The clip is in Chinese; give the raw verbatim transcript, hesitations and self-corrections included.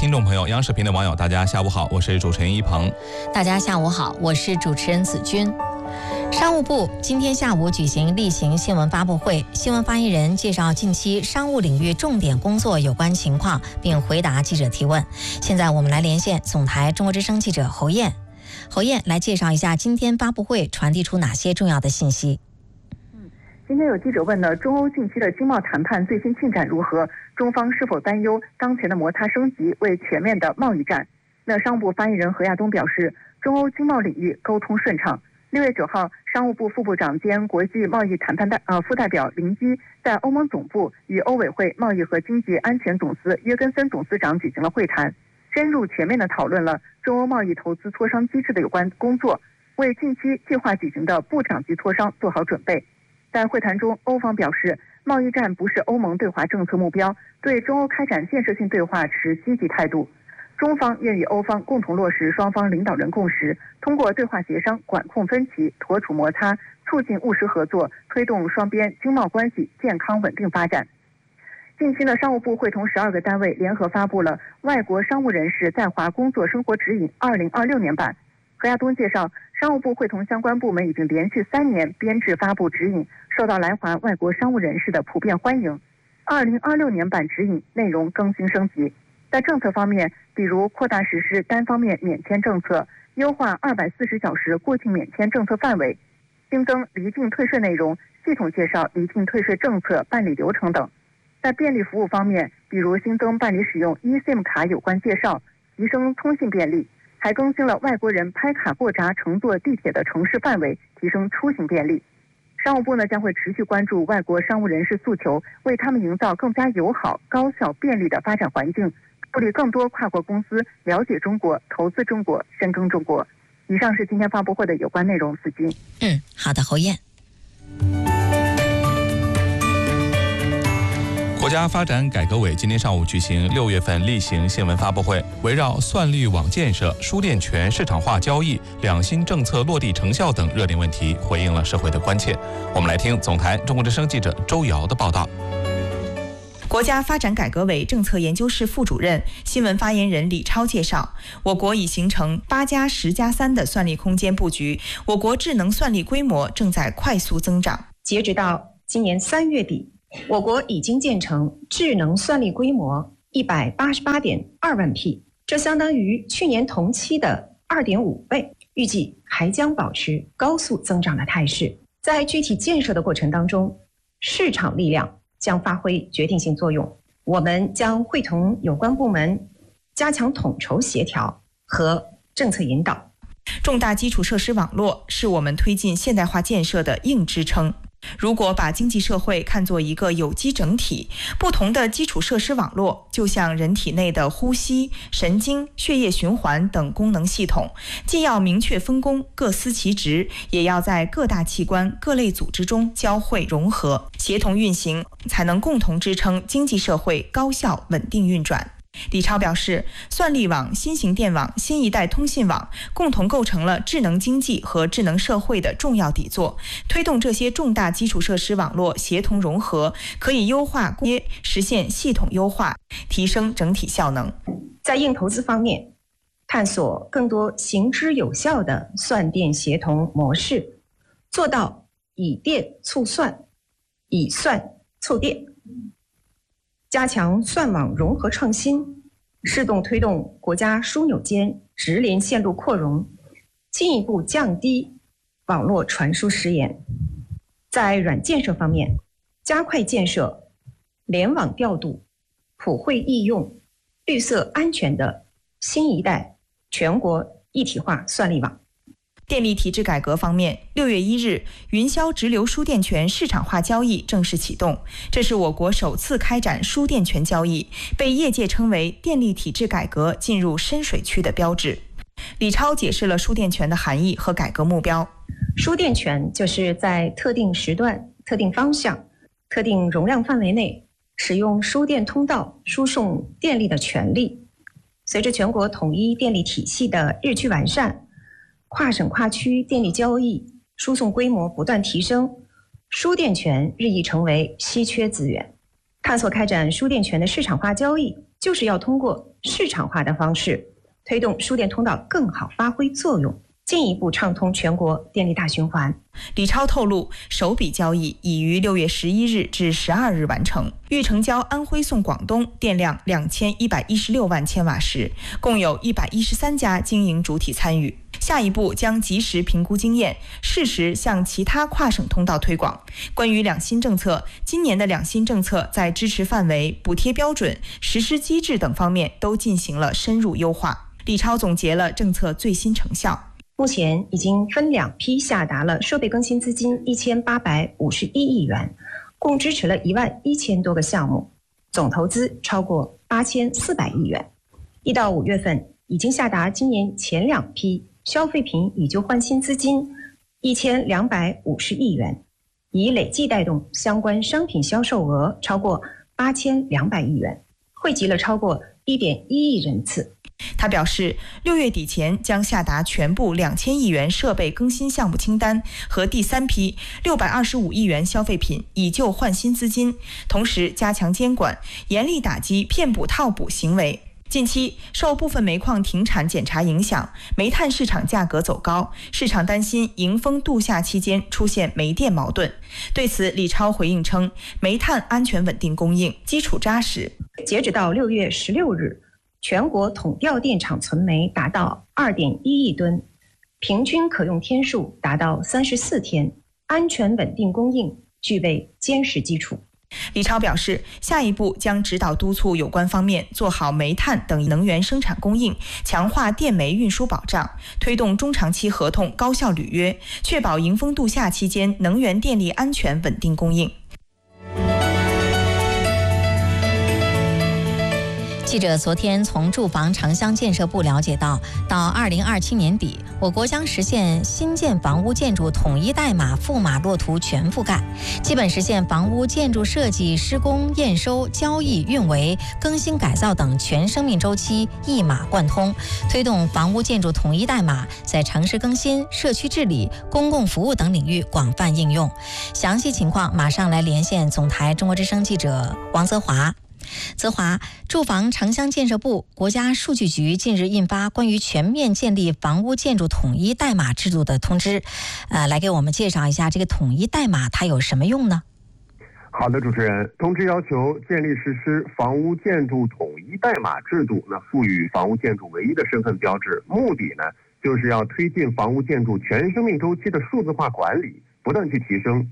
听众朋友，央视频的网友，大家下午好，我是主持人一鹏。 大家下午好，我是主持人子君。商务部今天下午举行例行新闻发布会，新闻发言人介绍近期商务领域重点工作有关情况，并回答记者提问。现在我们来连线总台中国之声记者侯燕。侯燕来介绍一下今天发布会传递出哪些重要的信息。 今天有记者问呢，中欧近期的经贸谈判最新进展如何？中方是否担忧当前的摩擦升级为全面的贸易战？那商务部发言人何亚东表示，中欧经贸领域沟通顺畅。六月九号，商务部副部长兼国际贸易谈判代呃副代表林基在欧盟总部与欧委会贸易和经济安全总司约根森总司长举行了会谈，深入全面地讨论了中欧贸易投资磋商机制的有关工作，为近期计划举行的部长级磋商做好准备。在会谈中，欧方表示，贸易战不是欧盟对华政策目标，对中欧开展建设性对话持积极态度。中方愿与欧方共同落实双方领导人共识，通过对话协商管控分歧，妥处摩擦，促进务实合作，推动双边经贸关系健康稳定发展。近期呢，商务部会同十二个单位联合发布了《外国商务人士在华工作生活指引二零二六年版》。何亚东介绍，商务部会同相关部门已经连续三年编制发布指引，受到来华外国商务人士的普遍欢迎。二零二六年版指引内容更新升级，在政策方面，比如扩大实施单方面免签政策，优化二百四十小时过境免签政策范围，新增离境退税内容，系统介绍离境退税政策办理流程等。在便利服务方面，比如新增办理使用 eSIM 卡有关介绍，提升通信便利，还更新了外国人拍卡过闸乘坐地铁的城市范围，提升出行便利。商务部呢将会持续关注外国商务人士诉求，为他们营造更加友好、高效、便利的发展环境，助力更多跨国公司了解中国、投资中国、深耕中国。以上是今天发布会的有关内容，司机。 嗯，好的，侯燕。 国家发展改革委今天上午举行六月份例行新闻发布会，围绕算力网建设、书电权市场化交易、两新政策落地成效等热点问题，回应了社会的关切。我们来听总台中国之声记者周瑶的报道。 国家发展改革委政策研究室副主任、新闻发言人李超介绍，我国已形成八加十加三的算力空间布局，我国智能算力规模正在快速增长。 截止到今年三月底，我国已经建成智能算力规模一百八十八点二万 P， 这相当于去年同期的 二点五倍，预计还将保持高速增长的态势。在具体建设的过程当中，市场力量将发挥决定性作用，我们将会同有关部门加强统筹协调和政策引导。 重大基础设施网络是我们推进现代化建设的硬支撑。如果把经济社会看作一个有机整体，不同的基础设施网络就像人体内的呼吸、神经、血液循环等功能系统，既要明确分工，各司其职，也要在各大器官、各类组织中交汇融合，协同运行，才能共同支撑经济社会高效稳定运转。李超表示，算力网、新型电网、新一代通信网共同构成了智能经济和智能社会的重要底座，推动这些重大基础设施网络协同融合，可以优化实现系统优化，提升整体效能。 在硬投资方面，探索更多行之有效的算电协同模式，做到以电促算，以算促电，加强算网融合创新，适动推动国家枢纽间直连线路扩容，进一步降低网络传输时延。在软建设方面，加快建设联网调度、普惠易用、绿色安全的新一代全国一体化算力网。 电力体制改革方面，六月一日，云霄直流输电权市场化交易正式启动，这是我国首次开展输电权交易，被业界称为电力体制改革进入深水区的标志。李超解释了输电权的含义和改革目标。 输电权就是在特定时段、特定方向、特定容量范围内使用输电通道输送电力的权利。随着全国统一电力体系的日趋完善，跨省跨区电力交易输送规模不断提升，输电权日益成为稀缺资源。探索开展输电权的市场化交易， 就是要通过市场化的方式，推动输电通道更好发挥作用，进一步畅通全国电力大循环。 李超透露，首笔交易已于六月十一日至十二日完成，欲成交安徽送广东电量两千一百一十六万千瓦时，共有一百一十三家经营主体参与。下一步将及时评估经验，适时向其他跨省通道推广。关于两新政策，今年的两新政策在支持范围、补贴标准、实施机制等方面都进行了深入优化。李超总结了政策最新成效。 目前已经分两批下达了设备更新资金一千八百五十一亿元，共支持了一万一千多个项目，总投资超过八千四百亿元。一到五月份已经下达今年前两批消费品以旧换新资金一千两百五十亿元，已累计带动相关商品销售额超过八千两百亿元，惠及了超过一点一亿人次。 他表示，六月底前将下达全部两千亿元设备更新项目清单和第三批六百二十五亿元消费品以旧换新资金，同时加强监管，严厉打击骗补套补行为。近期受部分煤矿停产检查影响，煤炭市场价格走高，市场担心迎峰度夏期间出现煤电矛盾。对此，李超回应称，煤炭安全稳定供应，基础扎实。 截止到六月十六日，全国统调电厂存煤达到 二点一亿吨，平均可用天数达到三十四天，安全稳定供应具备坚实基础。 李超表示，下一步将指导督促有关方面做好煤炭等能源生产供应，强化电煤运输保障，推动中长期合同高效履约，确保迎峰度夏期间能源电力安全稳定供应。 记者昨天从住房城乡建设部了解到，到二零二七年底，我国将实现新建房屋建筑统一代码覆码落图全覆盖，基本实现房屋建筑设计、施工、验收、交易、运维、更新改造等全生命周期一码贯通，推动房屋建筑统一代码在城市更新、社区治理、公共服务等领域广泛应用。详细情况马上来连线总台中国之声记者王泽华。泽华，住房城乡建设部、国家数据局近日印发关于全面建立房屋建筑统一代码制度的通知，呃，来给我们介绍一下这个统一代码它有什么用呢？ 好的，主持人，通知要求建立实施房屋建筑统一代码制度，那赋予房屋建筑唯一的身份标志，目的呢，就是要推进房屋建筑全生命周期的数字化管理，不断去提升